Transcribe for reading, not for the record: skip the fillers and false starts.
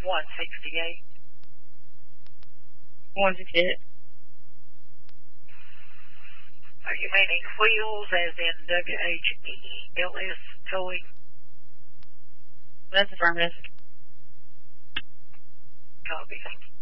168. 168. Are you meaning wheels as in WHEELS towing? That's affirmative. Copy.